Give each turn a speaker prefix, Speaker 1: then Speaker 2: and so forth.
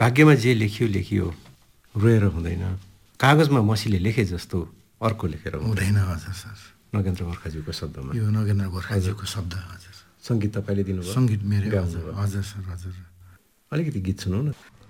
Speaker 1: भाग्यमा जे लेखियो रोएर हुँदैन, कागजमा मसीले लेखे जस्तो अर्को लेखेर
Speaker 2: हुँदैन। हजुर सर,
Speaker 1: नगेन्द्र गोर्खाज्यूको शब्दमा,
Speaker 2: यो नगेन्द्र गोर्खाज्यूको शब्द। हजुर,
Speaker 1: सङ्गीत तपाईँले दिनुभयो?
Speaker 2: सङ्गीत मेरो। हजुर सर, हजुर।
Speaker 1: अलिकति गीत सुनौ न।